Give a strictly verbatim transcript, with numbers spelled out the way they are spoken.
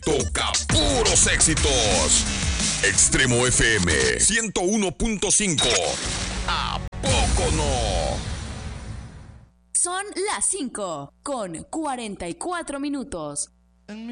toca puros éxitos. Extremo F M ciento uno punto cinco. ¿A poco no? Son las cinco con cuarenta y cuatro minutos.